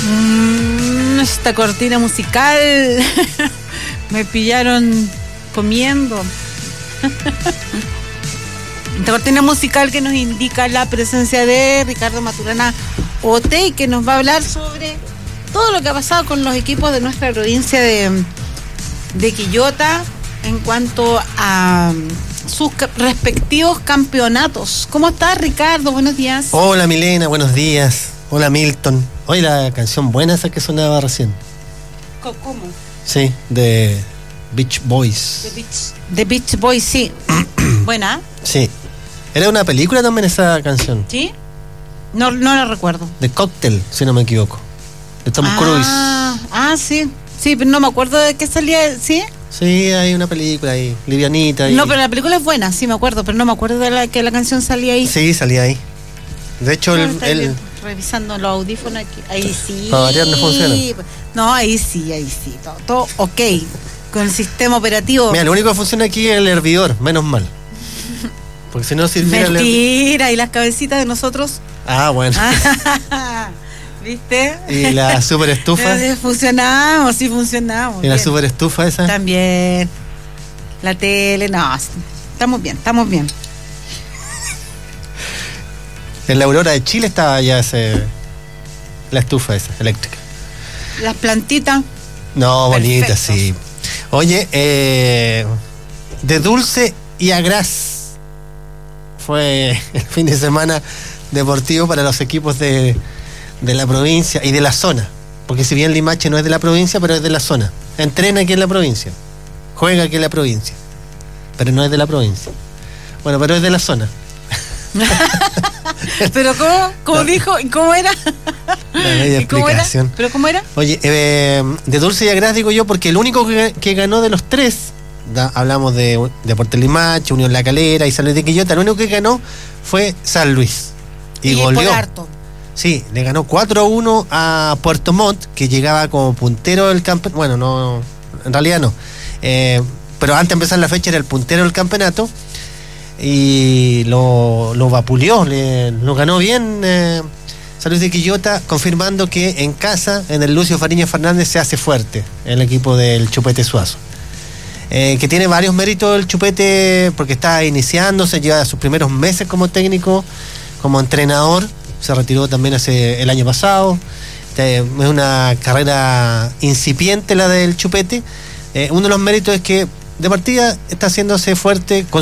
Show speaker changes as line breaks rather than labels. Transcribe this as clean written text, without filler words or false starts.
Esta cortina musical me pillaron comiendo. Esta cortina musical que nos indica la presencia de Ricardo Maturana Otey, que nos va a hablar sobre todo lo que ha pasado con los equipos de nuestra provincia de Quillota en cuanto a sus respectivos campeonatos. ¿Cómo estás, Ricardo? Buenos días.
Hola, Milena, buenos días. Hola, Milton. Oye, la canción buena esa que sonaba recién.
¿Cómo?
Sí, de Beach Boys.
The Beach Boys, sí. Buena.
Sí. Era una película también esa canción.
¿Sí? No la recuerdo.
De Cocktail, si no me equivoco. De Tom Cruise.
Sí. Sí, pero no me acuerdo de qué salía, ¿sí?
Sí, hay una película ahí, livianita.
No, pero la película es buena, sí me acuerdo, pero no me acuerdo de que la canción salía ahí.
Sí, salía ahí. De hecho,
revisando los audífonos aquí. Ahí sí.
Para variar no funciona.
No, ahí sí. Todo ok. Con el sistema operativo.
Mira, lo único que funciona aquí es el hervidor, menos mal. Porque si no sirviera
Mentira, y las cabecitas de nosotros.
Ah, bueno.
¿Viste?
¿Y la super estufa?
Funcionamos.
¿Y la super estufa esa?
También. La tele, no. Estamos bien.
En la Aurora de Chile estaba ya la estufa esa, eléctrica.
Las plantitas.
No, bonitas, sí. Oye, de dulce y a gras fue el fin de semana deportivo para los equipos de la provincia y de la zona. Porque si bien Limache no es de la provincia, pero es de la zona. Entrena aquí en la provincia. Juega aquí en la provincia. Pero no es de la provincia. Bueno, pero es de la zona.
¿Pero cómo dijo? ¿Cómo era?
¿Cómo era?
¿Pero cómo era?
Oye, de dulce y a gras digo yo porque el único que ganó de los tres, hablamos de Deportes Limache, Unión La Calera y San Luis de Quillota, el único que ganó fue San Luis. Y goleó.
Por harto.
Sí, le ganó 4-1 a Puerto Montt, que llegaba como puntero del campeonato. Bueno, no, en realidad no. Pero antes de empezar la fecha era el puntero del campeonato. Y lo vapuleó, lo ganó bien San Luis de Quillota, confirmando que en casa, en el Lucio Fariña Fernández, se hace fuerte el equipo del Chupete Suazo. Que tiene varios méritos el Chupete, porque está iniciándose, lleva sus primeros meses como técnico, como entrenador. Se retiró también el año pasado. Es una carrera incipiente la del Chupete. Uno de los méritos es que de partida está haciéndose fuerte con